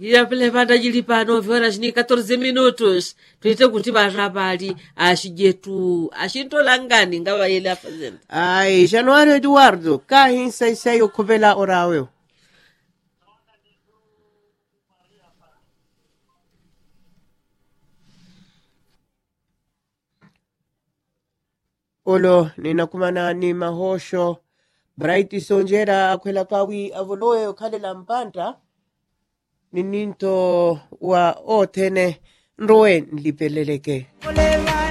Ya pele panda jili pano viona chini 14 minutos. Tuite kuti barabali ashijetu ashintolangani ngava yele afazenda. Ai, Januário Eduardo, kahin sai ukuvela orawe. Olo, ninakumana ni mahosho. Bright Sonjera akwela kawi avoloe ukale la mpanta. Nininto wa otene nroe nlipeleleke.